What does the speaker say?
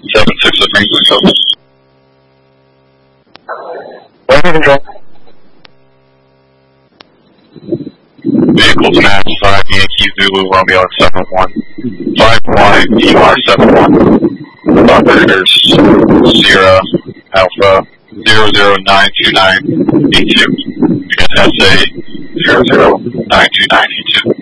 76 of Franklin Coast. Control. Vehicles match 5 Yankee Zulu Romeo at 71. 5 ER 71. Operators Sierra Alpha 0092982. Again, SA 0092982.